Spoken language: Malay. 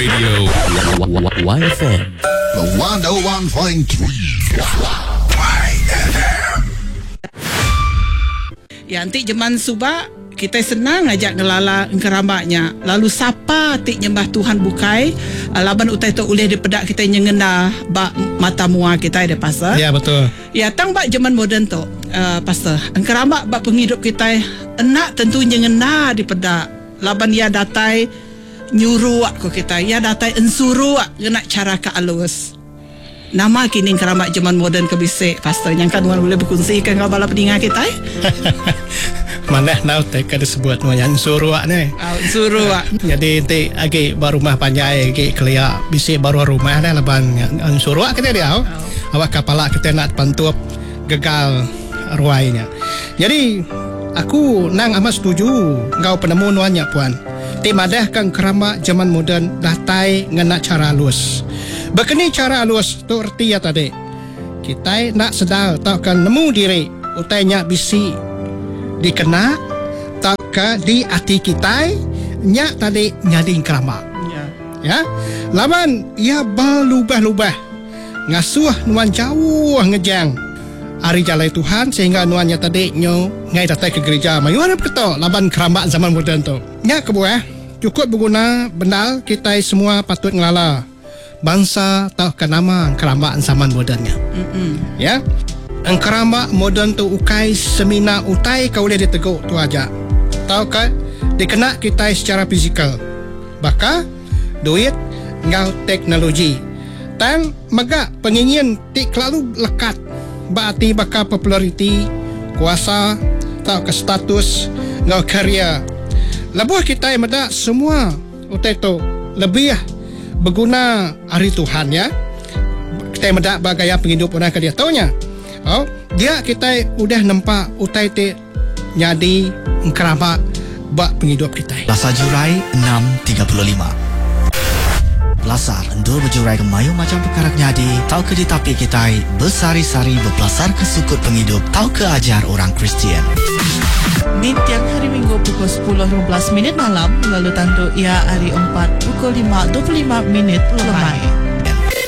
Radio. YFM. The 101.3. YFM. Ya, antik jeman subak kita senang ajak ngelala engkeramaknya. Lalu siapa tik nyembah Tuhan bukai laban utai tu ulih dipedak kita nyengena bak mata mua kita ada pasal. Ya, betul. Ya, tang bak zaman moden tu pasal engkeramak bak penghidup kita enak tentu nyengena dipedak. Laban ya datai nyuruh aku kita, ya datai ensuru nak cara ke alus. Nama kini keramat zaman moden kebisik pastor yang kan boleh berkongsikan kau bala pendengar kita. Mana nak tak ada sebut namanya suruh ni. Suruh. Jadi nanti agi baru rumah panjai agi kelia bisi baru rumah dah laban suruh kita dia. Awak kepala kita nak pantup gagal ruainya. Jadi aku nang amat setuju kau penemu nuannya puan. Ti madah kang keramat zaman moden datai ngena cara halus. Begini cara halus tu erti ya tadi. Kita nak sedar tak kan nemu diri utainya bisi dikena tak ke di hati kita nyak tadi nyading keramat. Ya. Laman ia balubah-lubah ngasuh nuan jauh ngejang hari jalan Tuhan sehingga nuannya tadi nyo ngai datai ke gereja mayuan betul laban keramat zaman moden tu. Nyak kebuah cukup berguna bendal kita semua patut ngelala bangsa tahu ke nama keramat zaman modennya. Ya. Keramat moden tu ukai semina utai kau boleh diteguk tu aja. Tahu ke dikena kita secara fizikal. Baka duit ngau teknologi. Tan maga pengingin tik lalu lekat. Berarti baka populariti, kuasa, tahu ke status ngau karya. Lebuh kita meda semua utai tu lebih berguna hari Tuhan ya. Kita mendak bagaya penghidup orang ke dia taunya. Oh, dia kita udah nampak utai te nyadi keramat bak penghidup kita. Lasar Jurai 6.35. Lasar endur berjurai ke mayu macam perkara nyadi. Tahu ke di tapi kita bersari-sari berpelasar ke sukut penghidup. Tahu ke ajar orang Kristian. Di tiap hari Minggu pukul 10.15 malam, lalu tandu ia hari 4 pukul 5.25 lemai.